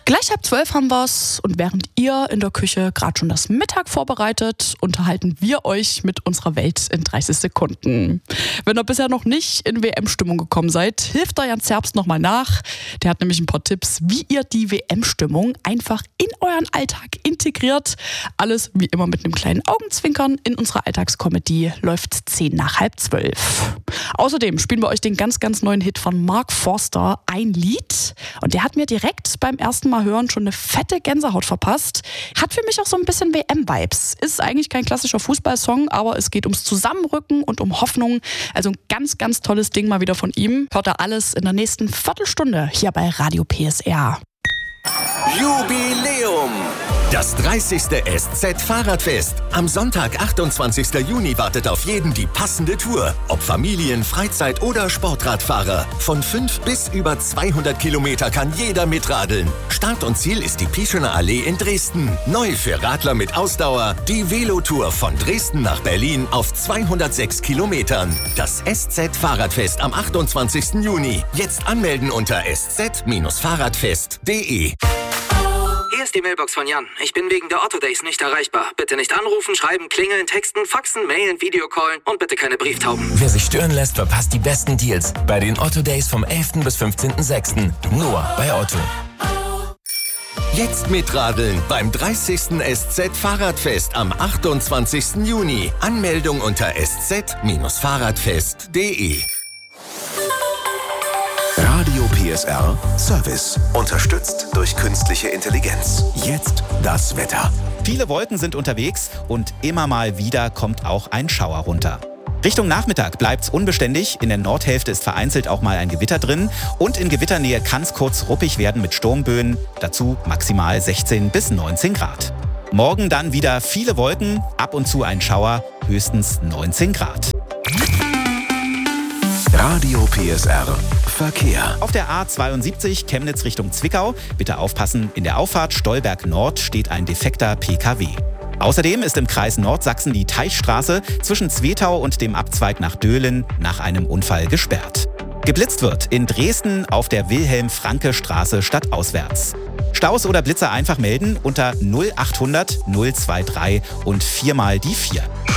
Gleich 11:30 haben wir's und während ihr in der Küche gerade schon das Mittag vorbereitet, unterhalten wir euch mit unserer Welt in 30 Sekunden. Wenn ihr bisher noch nicht in WM-Stimmung gekommen seid, hilft da Jan Zerbst nochmal nach. Der hat nämlich ein paar Tipps, wie ihr die WM-Stimmung einfach in euren Alltag integriert. Alles wie immer mit einem kleinen Augenzwinkern. In unserer Alltagskomödie läuft 11:10. Außerdem spielen wir euch den ganz, ganz neuen Hit von Mark Forster, Ein Lied. Und der hat mir direkt beim ersten Mal hören schon eine fette Gänsehaut verpasst. Hat für mich auch so ein bisschen WM-Vibes. Ist eigentlich kein klassischer Fußballsong, aber es geht ums Zusammenrücken und um Hoffnung. Also ein ganz, ganz tolles Ding mal wieder von ihm. Hört ihr alles in der nächsten Viertelstunde hier bei Radio PSR. Jubiläum! Das 30. SZ-Fahrradfest. Am Sonntag, 28. Juni, wartet auf jeden die passende Tour. Ob Familien-, Freizeit- oder Sportradfahrer. Von 5 bis über 200 Kilometer kann jeder mitradeln. Start und Ziel ist die Pieschener Allee in Dresden. Neu für Radler mit Ausdauer, die Velotour von Dresden nach Berlin auf 206 Kilometern. Das SZ-Fahrradfest am 28. Juni. Jetzt anmelden unter sz-fahrradfest.de. Hier ist die Mailbox von Jan. Ich bin wegen der Otto Days nicht erreichbar. Bitte nicht anrufen, schreiben, klingeln, texten, faxen, mailen, Videocallen und bitte keine Brieftauben. Wer sich stören lässt, verpasst die besten Deals bei den Otto Days vom 11. bis 15.06. Nur bei Otto. Jetzt mitradeln beim 30. SZ-Fahrradfest am 28. Juni. Anmeldung unter sz-fahrradfest.de. Radio PSR Service. Unterstützt durch künstliche Intelligenz. Jetzt das Wetter. Viele Wolken sind unterwegs und immer mal wieder kommt auch ein Schauer runter. Richtung Nachmittag bleibt's unbeständig. In der Nordhälfte ist vereinzelt auch mal ein Gewitter drin. Und in Gewitternähe kann's kurz ruppig werden mit Sturmböen. Dazu maximal 16 bis 19 Grad. Morgen dann wieder viele Wolken, ab und zu ein Schauer, höchstens 19 Grad. Radio PSR Verkehr. Auf der A72 Chemnitz Richtung Zwickau. Bitte aufpassen, in der Auffahrt Stolberg Nord steht ein defekter PKW. Außerdem ist im Kreis Nordsachsen die Teichstraße zwischen Zwetau und dem Abzweig nach Döhlen nach einem Unfall gesperrt. Geblitzt wird in Dresden auf der Wilhelm-Franke-Straße stadtauswärts. Staus oder Blitzer einfach melden unter 0800 023 und 4 mal die 4.